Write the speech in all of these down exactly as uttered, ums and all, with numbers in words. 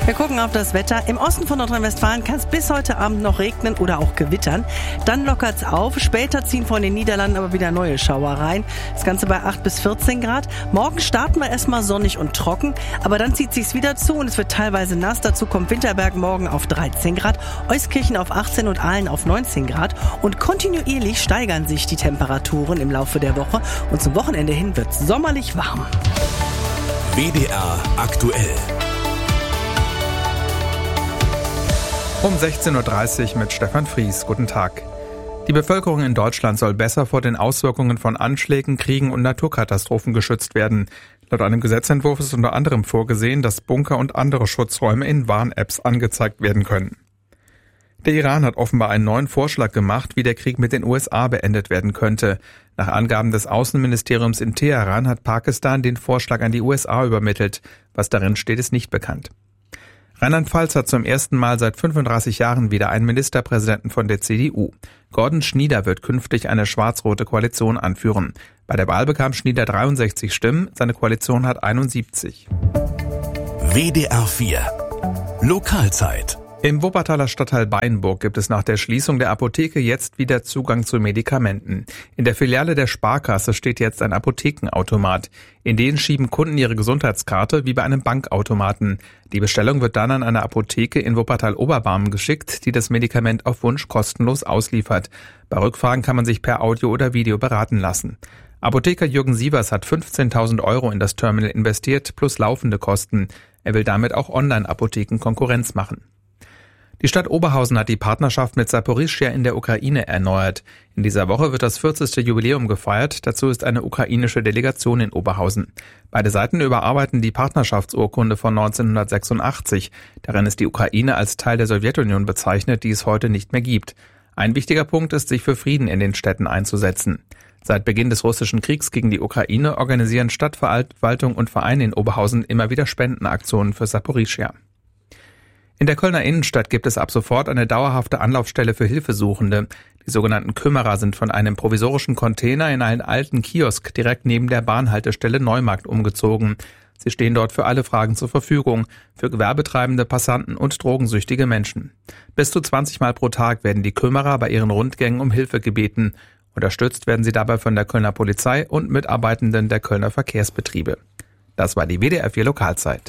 Wir gucken auf das Wetter. Im Osten von Nordrhein-Westfalen kann es bis heute Abend noch regnen oder auch gewittern. Dann lockert es auf. Später ziehen von den Niederlanden aber wieder neue Schauer rein. Das Ganze bei acht bis vierzehn Grad. Morgen starten wir erstmal sonnig und trocken. Aber dann zieht sich's wieder zu und es wird teilweise nass. Dazu kommt Winterberg morgen auf dreizehn Grad, Euskirchen auf achtzehn und Aalen auf neunzehn Grad. Und kontinuierlich steigern sich die Temperaturen im Laufe der Woche. Und zum Wochenende hin wird es sommerlich warm. W D R aktuell. Um sechzehn Uhr dreißig mit Stefan Fries. Guten Tag. Die Bevölkerung in Deutschland soll besser vor den Auswirkungen von Anschlägen, Kriegen und Naturkatastrophen geschützt werden. Laut einem Gesetzentwurf ist unter anderem vorgesehen, dass Bunker und andere Schutzräume in Warn-Apps angezeigt werden können. Der Iran hat offenbar einen neuen Vorschlag gemacht, wie der Krieg mit den U S A beendet werden könnte. Nach Angaben des Außenministeriums in Teheran hat Pakistan den Vorschlag an die U S A übermittelt. Was darin steht, ist nicht bekannt. Rheinland-Pfalz hat zum ersten Mal seit fünfunddreißig Jahren wieder einen Ministerpräsidenten von der C D U. Gordon Schnieder wird künftig eine schwarz-rote Koalition anführen. Bei der Wahl bekam Schnieder dreiundsechzig Stimmen, seine Koalition hat einundsiebzig. W D R vier Lokalzeit. Im Wuppertaler Stadtteil Beinburg gibt es nach der Schließung der Apotheke jetzt wieder Zugang zu Medikamenten. In der Filiale der Sparkasse steht jetzt ein Apothekenautomat. In den schieben Kunden ihre Gesundheitskarte wie bei einem Bankautomaten. Die Bestellung wird dann an eine Apotheke in Wuppertal-Oberbarmen geschickt, die das Medikament auf Wunsch kostenlos ausliefert. Bei Rückfragen kann man sich per Audio oder Video beraten lassen. Apotheker Jürgen Sievers hat fünfzehntausend Euro in das Terminal investiert, plus laufende Kosten. Er will damit auch Online-Apotheken Konkurrenz machen. Die Stadt Oberhausen hat die Partnerschaft mit Saporischschja in der Ukraine erneuert. In dieser Woche wird das vierzigste Jubiläum gefeiert. Dazu ist eine ukrainische Delegation in Oberhausen. Beide Seiten überarbeiten die Partnerschaftsurkunde von neunzehnhundertsechsundachtzig. Darin ist die Ukraine als Teil der Sowjetunion bezeichnet, die es heute nicht mehr gibt. Ein wichtiger Punkt ist, sich für Frieden in den Städten einzusetzen. Seit Beginn des russischen Kriegs gegen die Ukraine organisieren Stadtverwaltung und Vereine in Oberhausen immer wieder Spendenaktionen für Saporischschja. In der Kölner Innenstadt gibt es ab sofort eine dauerhafte Anlaufstelle für Hilfesuchende. Die sogenannten Kümmerer sind von einem provisorischen Container in einen alten Kiosk direkt neben der Bahnhaltestelle Neumarkt umgezogen. Sie stehen dort für alle Fragen zur Verfügung, für Gewerbetreibende, Passanten und drogensüchtige Menschen. Bis zu zwanzig Mal pro Tag werden die Kümmerer bei ihren Rundgängen um Hilfe gebeten. Unterstützt werden sie dabei von der Kölner Polizei und Mitarbeitenden der Kölner Verkehrsbetriebe. Das war die W D R vier Lokalzeit.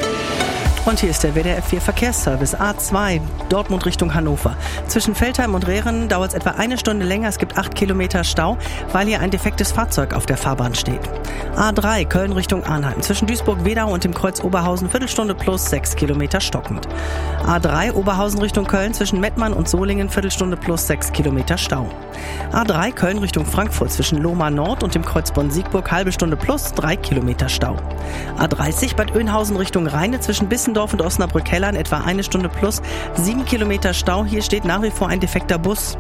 Und hier ist der W D R vier Verkehrsservice A zwei, Dortmund Richtung Hannover. Zwischen Veltheim und Rehren dauert es etwa eine Stunde länger. Es gibt acht Kilometer Stau, weil hier ein defektes Fahrzeug auf der Fahrbahn steht. A drei, Köln Richtung Arnheim. Zwischen Duisburg-Wedau und dem Kreuz Oberhausen Viertelstunde plus sechs Kilometer stockend. A drei, Oberhausen Richtung Köln. Zwischen Mettmann und Solingen Viertelstunde plus sechs Kilometer Stau. A drei, Köln Richtung Frankfurt. Zwischen Lohmar Nord und dem Kreuz Bonn-Siegburg halbe Stunde plus drei Kilometer Stau. A dreißig, Bad Oeynhausen Richtung Rheine. Zwischen Bissendorf und Osnabrück-Hellern etwa eine Stunde plus sieben Kilometer Stau. Hier steht nach wie vor ein defekter Bus.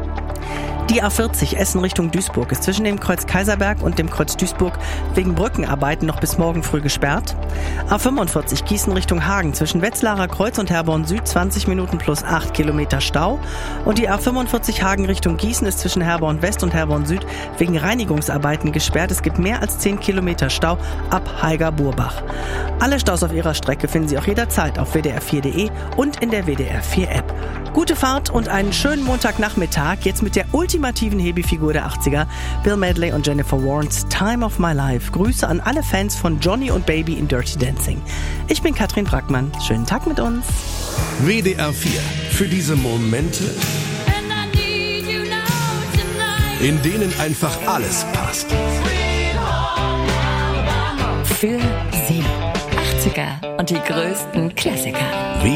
Die A vierzig Essen Richtung Duisburg ist zwischen dem Kreuz Kaiserberg und dem Kreuz Duisburg wegen Brückenarbeiten noch bis morgen früh gesperrt. A fünfundvierzig Gießen Richtung Hagen zwischen Wetzlarer Kreuz und Herborn Süd zwanzig Minuten plus acht Kilometer Stau. Und die A fünfundvierzig Hagen Richtung Gießen ist zwischen Herborn West und Herborn Süd wegen Reinigungsarbeiten gesperrt. Es gibt mehr als zehn Kilometer Stau ab Haiger-Burbach. Alle Staus auf ihrer Strecke finden Sie auch jederzeit auf w d r vier punkt d e und in der W D R vier App. Gute Fahrt und einen schönen Montagnachmittag. Jetzt mit der ultimativen Hebefigur der achtziger, Bill Medley und Jennifer Warnes Time of My Life. Grüße an alle Fans von Johnny und Baby in Dirty Dancing. Ich bin Katrin Brackmann. Schönen Tag mit uns. W D R vier. Für diese Momente, in denen einfach alles passt. Für Sie. achtziger und die größten Klassiker.